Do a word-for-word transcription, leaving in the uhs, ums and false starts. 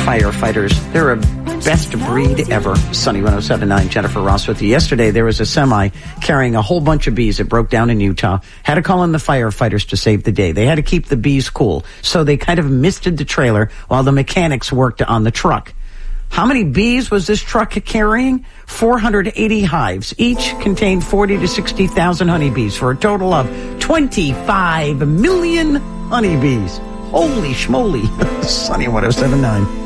firefighters. They're a best breed ever. Sunny one oh seven point nine, Jennifer Ross with you. Yesterday, there was a semi carrying a whole bunch of bees that broke down in Utah. Had to call in the firefighters to save the day. They had to keep the bees cool. So they kind of misted the trailer while the mechanics worked on the truck. How many bees was this truck carrying? four hundred eighty hives. Each contained forty to sixty thousand honeybees for a total of twenty-five million honeybees. Holy schmoly. Sunny one oh seven point nine.